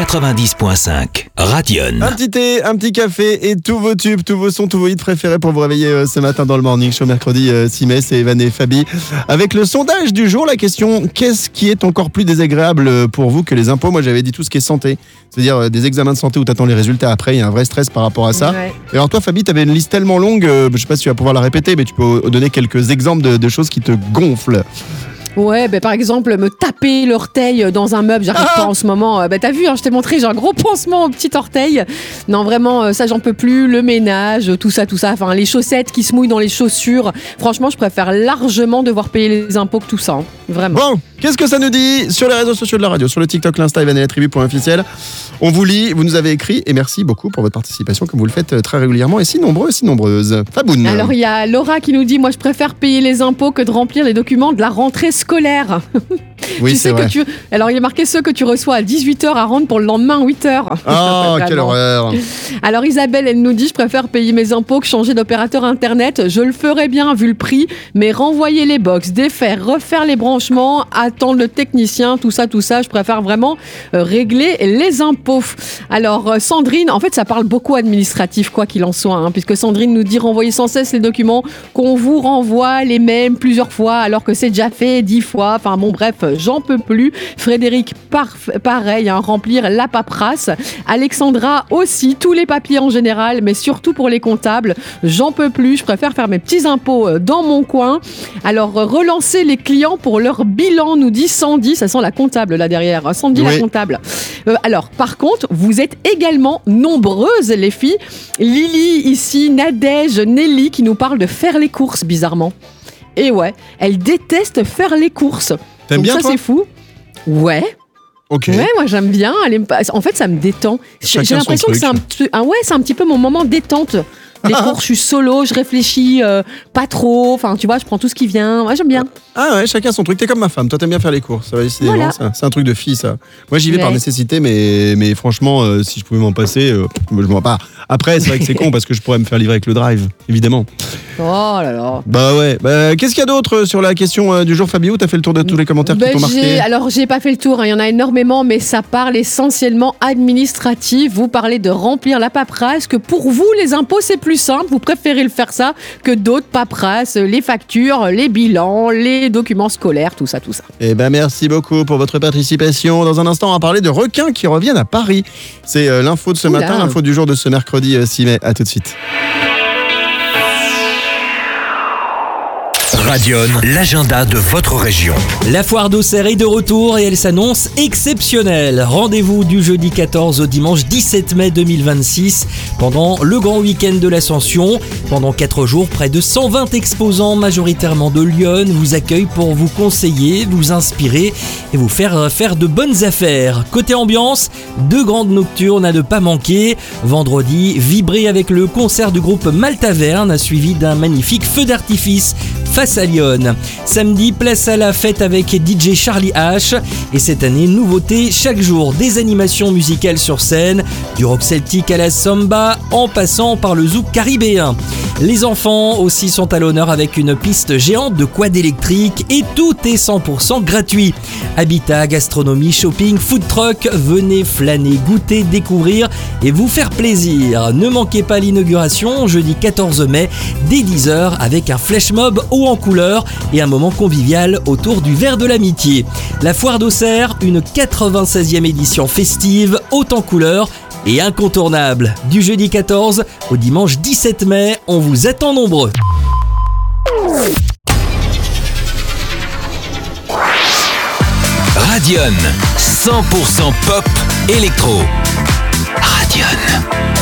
90.5 Radion. Un petit thé, un petit café et tous vos tubes, tous vos sons, tous vos hits préférés pour vous réveiller ce matin dans le Morning Show, mercredi 6 mai. C'est Evan et Fabi. Avec le sondage du jour, la question: qu'est-ce qui est encore plus désagréable pour vous que les impôts? Moi, j'avais dit tout ce qui est santé. C'est-à-dire des examens de santé où tu attends les résultats après. Il y a un vrai stress par rapport à ça. Ouais. Et alors toi, Fabi, tu avais une liste tellement longue, je sais pas si tu vas pouvoir la répéter, mais tu peux donner quelques exemples de choses qui te gonflent. Ouais, par exemple, me taper l'orteil dans un meuble, j'arrive pas en ce moment. T'as vu, je t'ai montré, j'ai un gros pansement au petit orteil. Non, vraiment, ça, j'en peux plus. Le ménage, tout ça. Enfin, les chaussettes qui se mouillent dans les chaussures. Franchement, je préfère largement devoir payer les impôts que tout ça. Vraiment. Bon, qu'est-ce que ça nous dit sur les réseaux sociaux de la radio, sur le TikTok, l'Insta, Evan et la tribu.officiel. On vous lit, vous nous avez écrit, et merci beaucoup pour votre participation, comme vous le faites très régulièrement, et si nombreux et si nombreuses. Faboun. Alors, il y a Laura qui nous dit: moi, je préfère payer les impôts que de remplir les documents de la rentrée scolaire. Oui, c'est vrai. Alors, il est marqué ceux que tu reçois à 18h à rendre pour le lendemain à 8h. Oh, quelle horreur. Alors, Isabelle, elle nous dit: je préfère payer mes impôts que changer d'opérateur internet. Je le ferais bien vu le prix, mais renvoyer les box, défaire, refaire les branchements, attendre le technicien, tout ça, je préfère vraiment régler les impôts. Alors, Sandrine, en fait, ça parle beaucoup administratif, quoi qu'il en soit, puisque Sandrine nous dit: renvoyer sans cesse les documents qu'on vous renvoie les mêmes plusieurs fois, alors que c'est déjà fait 10 fois. Enfin bon, bref, j'en peux plus. Frédéric, pareil, remplir la paperasse. Alexandra aussi, tous les papiers en général, mais surtout pour les comptables. J'en peux plus, je préfère faire mes petits impôts dans mon coin. Alors, relancer les clients pour leur bilan, nous dit Sandy. Ça sent la comptable là derrière. Sandy, oui. La comptable. Alors, par contre, vous êtes également nombreuses, les filles. Lily ici, Nadège, Nelly qui nous parle de faire les courses, bizarrement. Et ouais, elle déteste faire les courses. T'aimes donc bien, ça, toi? C'est fou. Ouais. Ok. Ouais, moi j'aime bien. En fait, ça me détend. J'ai l'impression que c'est un petit peu mon moment détente. Les courses, je suis solo, je réfléchis pas trop. Enfin, tu vois, je prends tout ce qui vient. Moi, j'aime bien. Ah ouais, chacun son truc. T'es comme ma femme. Toi, t'aimes bien faire les courses. Ça va, décidément, voilà. c'est un truc de fille, ça. Moi, j'y vais par nécessité, mais franchement, si je pouvais m'en passer, je m'en pas. Après, c'est vrai que c'est con parce que je pourrais me faire livrer avec le drive, évidemment. Oh là là. Bah ouais. Qu'est-ce qu'il y a d'autre sur la question du jour, Fabio? T'as fait le tour de tous les commentaires qui t'ont marqué? Alors, j'ai pas fait le tour. Il y en a énormément, mais ça parle essentiellement administratif. Vous parlez de remplir la paperasse, que pour vous, les impôts, c'est plus simple. Vous préférez le faire ça que d'autres paperasses, les factures, les bilans, les documents scolaires, tout ça. Eh ben, merci beaucoup pour votre participation. Dans un instant, on va parler de requins qui reviennent à Paris. C'est l'info de ce matin, l'info du jour de ce mercredi 6 mai. À tout de suite. Radion, l'agenda de votre région. La foire d'Auxerre est de retour et elle s'annonce exceptionnelle. Rendez-vous du jeudi 14 au dimanche 17 mai 2026 pendant le grand week-end de l'Ascension. Pendant 4 jours, près de 120 exposants majoritairement de Lyon vous accueillent pour vous conseiller, vous inspirer et vous faire de bonnes affaires. Côté ambiance, 2 grandes nocturnes à ne pas manquer. Vendredi, vibrez avec le concert du groupe Maltaverne suivi d'un magnifique feu d'artifice face à Lyon. Samedi, place à la fête avec DJ Charlie H. Et cette année, nouveauté chaque jour, des animations musicales sur scène, du rock celtique à la samba, en passant par le zouk caribéen. Les enfants aussi sont à l'honneur avec une piste géante de quad électrique et tout est 100% gratuit. Habitat, gastronomie, shopping, food truck, venez flâner, goûter, découvrir et vous faire plaisir. Ne manquez pas l'inauguration jeudi 14 mai dès 10h avec un flash mob haut en couleur et un moment convivial autour du verre de l'amitié. La foire d'Auxerre, une 96e édition festive, haute en couleur et incontournable. Du jeudi 14 au dimanche 17 mai, on vous attend nombreux. Radion, 100% pop électro. Radion.